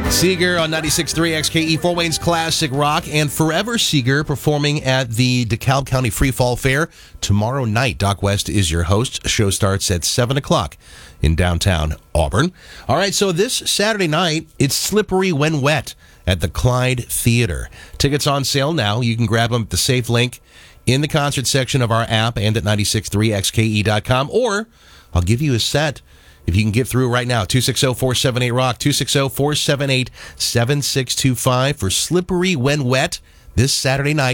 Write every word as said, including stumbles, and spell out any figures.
Seeger on ninety-six point three X K E, Fort Wayne's Classic Rock, and Forever Seeger performing at the DeKalb County Free Fall Fair tomorrow night. Doc West is your host. Show starts at seven o'clock in downtown Auburn. All right, so this Saturday night, it's Slippery When Wet at the Clyde Theater. Tickets on sale now. You can grab them at the safe link in the concert section of our app and at ninety-six point three X K E dot com, or I'll give you a set if you can get through right now. two six zero, four seven eight, ROCK, two six zero, four seven eight, seven six two five for Slippery When Wet this Saturday night.